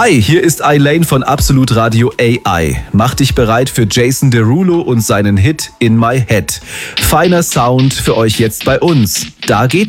Hi, hier ist Elaine von Absolut Radio AI. Mach dich bereit für Jason Derulo und seinen Hit In My Head. Feiner Sound für euch jetzt bei uns. Da geht